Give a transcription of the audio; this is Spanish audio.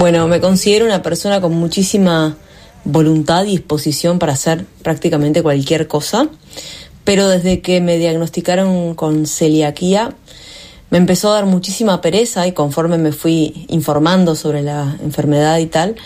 Bueno, me considero una persona con muchísima voluntad y disposición para hacer prácticamente cualquier cosa, pero desde que me diagnosticaron con celiaquía me empezó a dar muchísima pereza y conforme me fui informando sobre la enfermedad y tal,